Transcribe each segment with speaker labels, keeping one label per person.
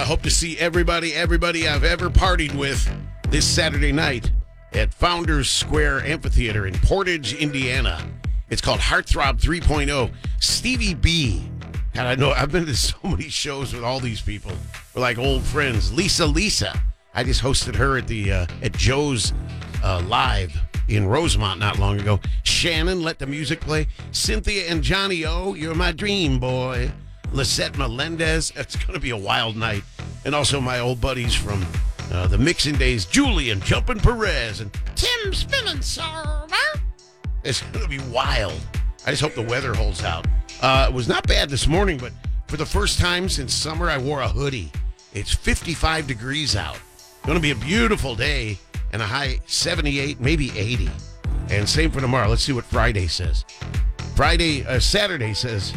Speaker 1: I hope to see everybody I've ever partied with this Saturday night at Founders Square Amphitheater in Portage, Indiana. It's called Heartthrob 3.0. Stevie B. God, I know I've been to so many shows with all these people. We're like old friends. Lisa. I just hosted her at the at Joe's Live in Rosemont not long ago. Shannon, let the music play. Cynthia and Johnny O, you're my dream boy. Lisette Melendez, it's going to be a wild night. And also my old buddies from the Mixing Days, Julian Jumpin' Perez and Tim Spinning Server. It's going to be wild. I just hope the weather holds out. It was not bad this morning, but for the first time since summer, I wore a hoodie. It's 55 degrees out. Going to be a beautiful day and a high 78, maybe 80. And same for tomorrow. Let's see what Friday says. Saturday says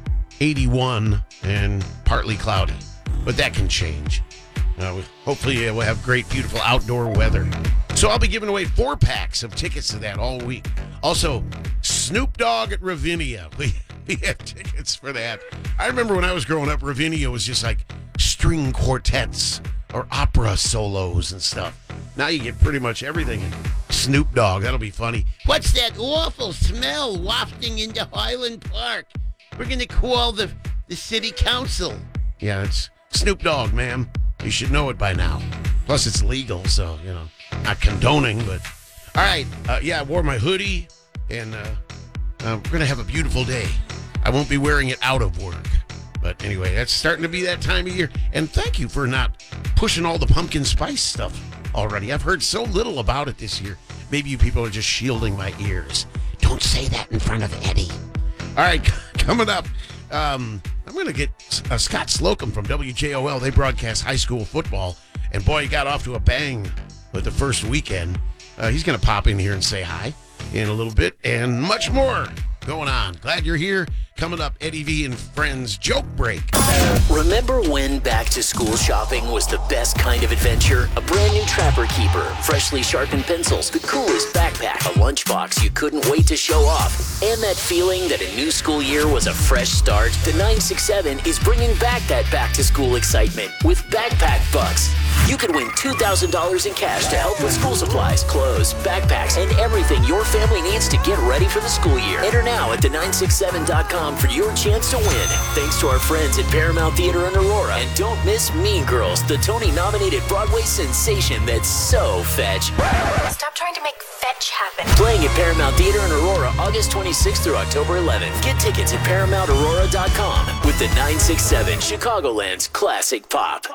Speaker 1: 81 and partly cloudy, but that can change. Hopefully we'll have great, beautiful outdoor weather. So I'll be giving away 4-packs of tickets to that all week. Also, Snoop Dogg at Ravinia. We have tickets for that. I remember when I was growing up, Ravinia was just like string quartets or opera solos and stuff. Now you get pretty much everything in Snoop Dogg. That'll be funny. What's that awful smell wafting into Highland Park? We're going to call the city council. Yeah, it's Snoop Dogg, ma'am. You should know it by now. Plus, it's legal, so, not condoning, but... All right, I wore my hoodie, and we're going to have a beautiful day. I won't be wearing it out of work. But anyway, that's starting to be that time of year. And thank you for not pushing all the pumpkin spice stuff already. I've heard so little about it this year. Maybe you people are just shielding my ears. Don't say that in front of Eddie. All right, coming up, I'm going to get Scott Slocum from WJOL. They broadcast high school football, and boy, he got off to a bang with the first weekend. He's going to pop in here and say hi in a little bit, and much more going on. Glad you're here. Coming up, Eddie V and Friends Joke Break.
Speaker 2: Remember when back to school shopping was the best kind of adventure? A brand new Trapper Keeper, freshly sharpened pencils, the coolest backpack, a lunchbox you couldn't wait to show off, and that feeling that a new school year was a fresh start? The 967 is bringing back that back to school excitement with Backpack Bucks. You could win $2,000 in cash to help with school supplies, clothes, backpacks, and everything your family needs to get ready for the school year. Enter now at the967.com for your chance to win. Thanks to our friends at Paramount Theater in Aurora. And don't miss Mean Girls, the Tony-nominated Broadway sensation that's so fetch.
Speaker 3: Stop trying to make fetch happen.
Speaker 2: Playing at Paramount Theater in Aurora, August 26th through October 11th. Get tickets at ParamountAurora.com with the 967, Chicagoland's classic pop.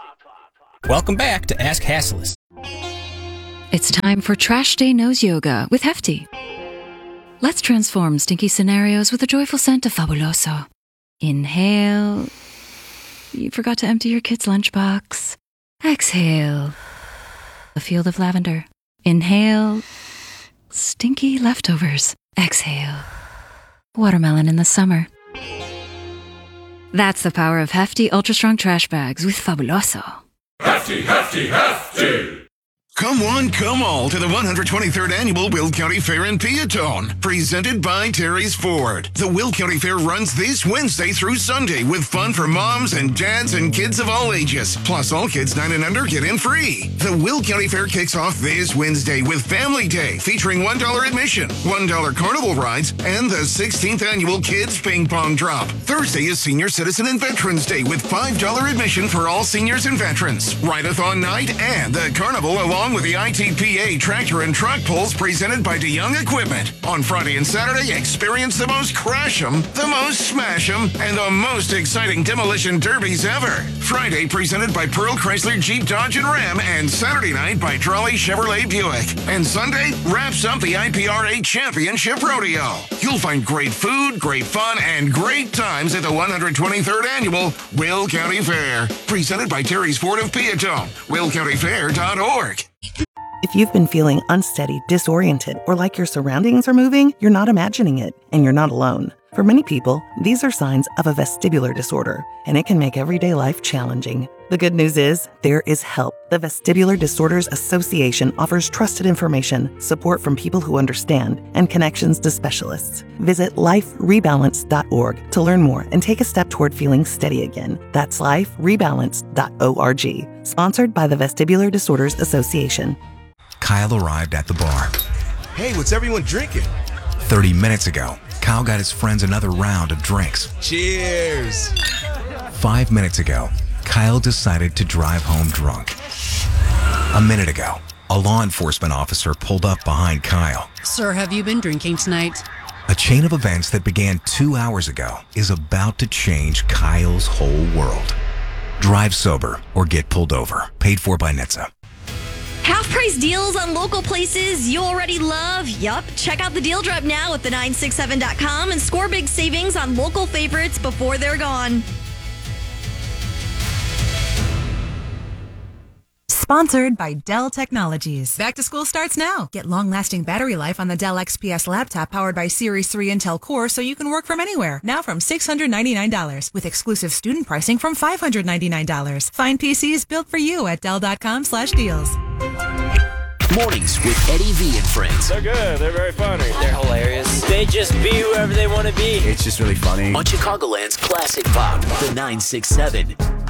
Speaker 4: Welcome back to Ask Hasslis.
Speaker 5: It's time for Trash Day Nose Yoga with Hefty. Let's transform stinky scenarios with a joyful scent of Fabuloso. Inhale. You forgot to empty your kid's lunchbox. Exhale. A field of lavender. Inhale. Stinky leftovers. Exhale. Watermelon in the summer. That's the power of Hefty Ultra Strong Trash Bags with Fabuloso.
Speaker 6: Hefty, hefty, hefty!
Speaker 7: Come one, come all to the 123rd Annual Will County Fair in Peatone, presented by Terry's Ford. The Will County Fair runs this Wednesday through Sunday with fun for moms and dads and kids of all ages. Plus, all kids 9 and under get in free. The Will County Fair kicks off this Wednesday with Family Day, featuring $1 admission, $1 carnival rides, and the 16th Annual Kids Ping Pong Drop. Thursday is Senior Citizen and Veterans Day with $5 admission for all seniors and veterans. Ride-a-thon night and the carnival along with the ITPA tractor and truck pulls presented by DeYoung Equipment. On Friday and Saturday, experience the most crash 'em, the most smash 'em, and the most exciting demolition derbies ever. Friday presented by Pearl Chrysler Jeep Dodge and Ram, and Saturday night by Trolley Chevrolet Buick. And Sunday wraps up the IPRA Championship Rodeo. You'll find great food, great fun, and great times at the 123rd Annual Will County Fair. Presented by Terry's Ford of Peatone. WillCountyFair.org.
Speaker 8: If you've been feeling unsteady, disoriented, or like your surroundings are moving, you're not imagining it, and you're not alone. For many people, these are signs of a vestibular disorder, and it can make everyday life challenging. The good news is, there is help. The Vestibular Disorders Association offers trusted information, support from people who understand, and connections to specialists. Visit liferebalance.org to learn more and take a step toward feeling steady again. That's liferebalance.org. Sponsored by the Vestibular Disorders Association.
Speaker 9: Kyle arrived at the bar.
Speaker 10: Hey, what's everyone drinking?
Speaker 9: 30 minutes ago, Kyle got his friends another round of drinks.
Speaker 10: Cheers!
Speaker 9: 5 minutes ago, Kyle decided to drive home drunk. A minute ago, a law enforcement officer pulled up behind Kyle.
Speaker 11: Sir, have you been drinking tonight?
Speaker 9: A chain of events that began 2 hours ago is about to change Kyle's whole world. Drive sober or get pulled over. Paid for by NHTSA.
Speaker 12: Half-price deals on local places you already love? Yup. Check out the Deal Drop now at the967.com and score big savings on local favorites before they're gone.
Speaker 13: Sponsored by Dell Technologies. Back to school starts now. Get long-lasting battery life on the Dell XPS laptop powered by Series 3 Intel Core so you can work from anywhere. Now from $699 with exclusive student pricing from $599. Find PCs built for you at Dell.com/deals.
Speaker 2: Mornings with Eddie V and friends.
Speaker 14: They're good. They're very funny.
Speaker 15: They're hilarious. They just be whoever they want to be.
Speaker 14: It's just really funny.
Speaker 2: On Chicagoland's classic pop, the 967.